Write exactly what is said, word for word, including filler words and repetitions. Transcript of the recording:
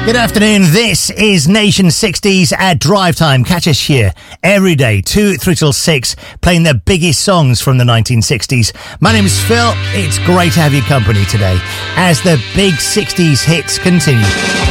Good afternoon, this is Nation sixties at Drive Time. Catch us here every day, two, three till six, playing the biggest songs from the nineteen sixties. My name is Phil, it's great to have your company today as the big sixties hits continue.